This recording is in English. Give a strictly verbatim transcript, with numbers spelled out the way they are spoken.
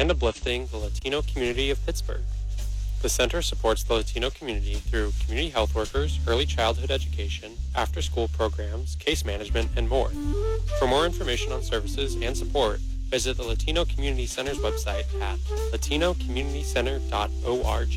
and uplifting the Latino community of Pittsburgh. The center supports the Latino community through community health workers, early childhood education, after-school programs, case management, and more. For more information on services and support, visit the Latino Community Center's website at latino community center dot org.